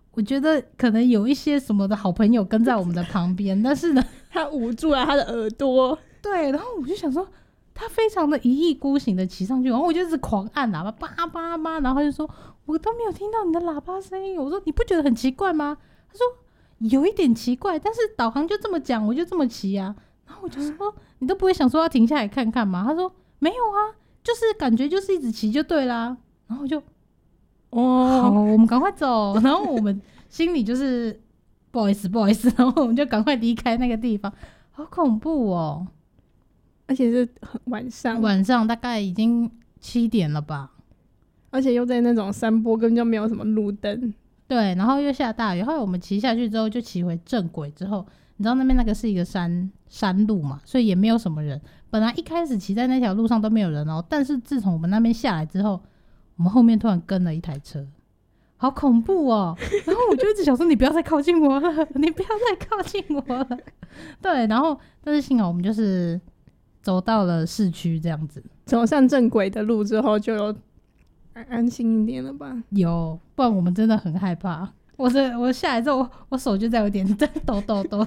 我觉得可能有一些什么的好朋友跟在我们的旁边，但是呢， 他捂住了他的耳朵。 对，然后我就想说，他非常的一意孤行的骑上去，然后我就一直狂按喇叭，叭叭叭，然后他就说我都没有听到你的喇叭声音。我说你不觉得很奇怪吗？他说有一点奇怪，但是导航就这么讲，我就这么骑啊。然后我就说你都不会想说要停下来看看吗？他说没有啊，就是感觉就是一直骑就对啦。然后我就好，我们赶快走。然后我们心里就是不好意思，然后我们就赶快离开那个地方。好恐怖哦！ 而且是晚上大概已经7点了吧， 而且又在那种山坡，根本就没有什么路灯。 对，然后又下大雨。后来我们骑下去之后，就骑回正轨之后，你知道那边那个是一个山路嘛，所以也没有什么人。本来一开始骑在那条路上都没有人哦，但是自从我们那边下来之后，我们后面突然跟了一台车，好恐怖哦！然后我就一直想说，你不要再靠近我了，你不要再靠近我了。对，然后但是幸好我们就是走到了市区，这样子走上正轨的路之后，就有安心一点了吧？ 有，不然我们真的很害怕。我下来之后，我手就在有点在抖。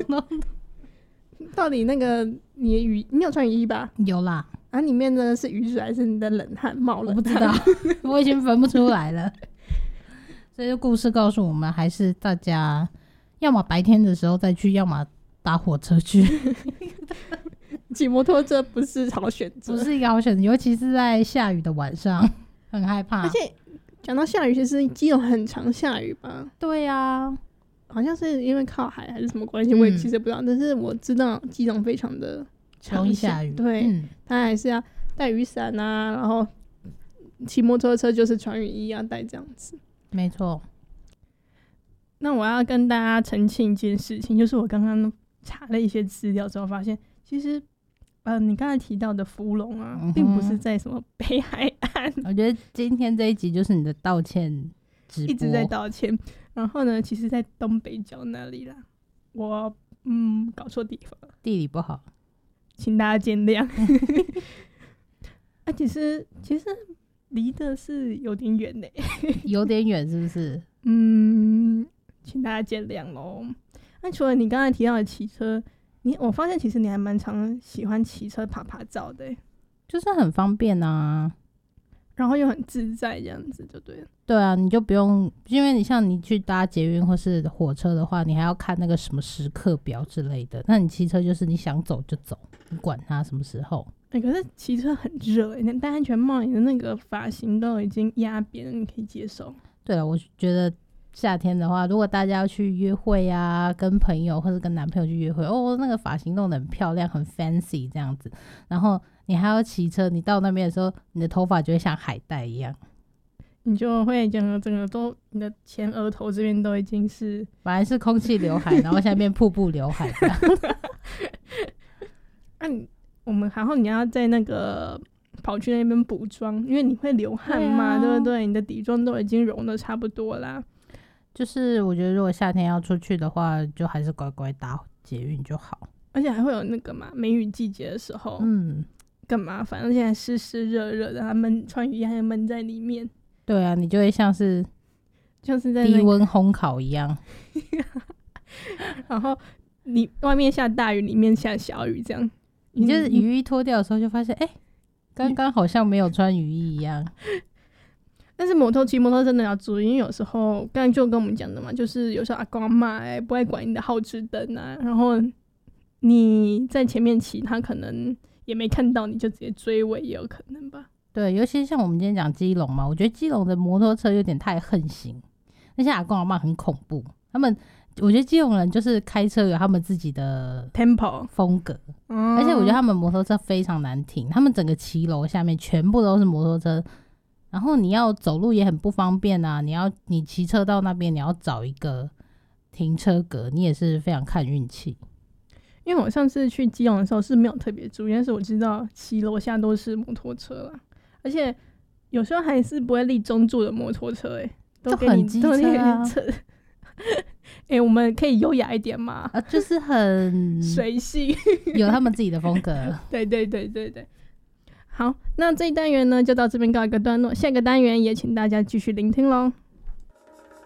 到底那个你有穿雨衣吧？ 有啦， 啊，里面呢是雨水还是你的冷汗冒冷汗？ 我不知道，我已经分不出来了。所以故事告诉我们，还是大家要么白天的时候再去，要么搭火车去。 骑摩托车不是好选择， 不是一个好选择，尤其是在下雨的晚上，很害怕。 而且讲到下雨，其实基隆很常下雨吧？ 对啊， 好像是因为靠海还是什么关系，我也其实不知道。但是我知道基隆非常的容易下雨， 对，他还是要带雨伞啊，然后骑摩托车就是穿雨衣要带这样子。 没错。 那我要跟大家澄清一件事情，就是我刚刚查了一些资料之后发现，其实你刚才提到的福隆啊，并不是在什么北海岸。 我觉得今天这一集就是你的道歉直播， 一直在道歉。然后呢，其实在东北角那里啦，我搞错地方了， 地理不好， 请大家见谅。其实离的是有点远呢， 有点远是不是？ 请大家见谅咯。那除了你刚才提到的骑车，我发现其实你还蛮常喜欢骑车爬照的， 就是很方便啊， 然后又很自在，这样子就对了。 对啊，你就不用，因为你像你去搭捷运或是火车的话，你还要看那个什么时刻表之类的。那你骑车就是你想走就走，你管它什么时候。 可是骑车很热，你戴安全帽，你的那个发型都已经压扁了，你可以接受？ 对了，我觉得夏天的话，如果大家要去约会啊，跟朋友或者跟男朋友去约会，那个发型弄得很漂亮，很 fancy 这样子，然后你还要骑车，你到那边的时候，你的头发就会像海带一样， 你就会整个都，你的前额头这边都已经是本来是空气刘海，然后现在变瀑布刘海这样。 然后你要在那个跑去那边补妆，因为你会流汗嘛， 对不对？你的底妆都已经融的差不多啦。就是我觉得如果夏天要出去的话，就还是乖乖搭捷运就好。 而且还会有那个嘛，梅雨季节的时候，更麻烦，而且还湿湿热热的，他们穿雨衣还闷在里面。对啊，你就会像是就是在低温烘烤一样。然后你外面下大雨，里面下小雨，这样你就是雨衣脱掉的时候就发现，刚刚好像没有穿雨衣一样。但是骑摩托真的要注意，因为有时候刚才就跟我们讲的嘛，就是有时候阿公阿嬷不爱管你的号志灯啊，然后你在前面骑，他可能也没看到，你就直接追尾也有可能吧。对，尤其像我们今天讲基隆嘛，我觉得基隆的摩托车有点太横行，那些阿公阿嬷很恐怖，我觉得基隆人就是开车有他们自己的 tempo 风格，而且我觉得他们摩托车非常难停，他们整个骑楼下面全部都是摩托车，然后你要走路也很不方便啊，你骑车到那边你要找一个停车格，你也是非常看运气。因为我上次去基隆的时候是没有特别注意，但是我知道骑楼下都是摩托车啦，而且有时候还是不会立中柱的摩托车，都给你机车啊。我们可以优雅一点嘛？就是很随性，有他们自己的风格。对对对对对。好，那这一单元呢就到这边告一个段落，下个单元也请大家继续聆听咯。